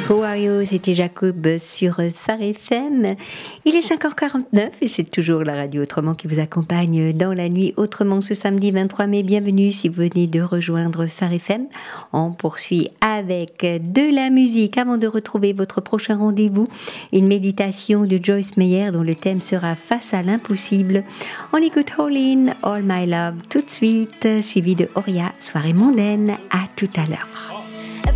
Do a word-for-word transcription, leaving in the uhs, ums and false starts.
Who Are You, c'était Jacob sur Phare F M. Il est cinq heures quarante-neuf et c'est toujours la radio Autrement qui vous accompagne dans la nuit Autrement ce samedi vingt-trois mai. Bienvenue si vous venez de rejoindre Phare F M. On poursuit avec de la musique avant de retrouver votre prochain rendez-vous. Une méditation de Joyce Meyer dont le thème sera Face à l'impossible. On écoute All In, All My Love tout de suite, suivi de Auria, Soirée mondaine. À tout à l'heure.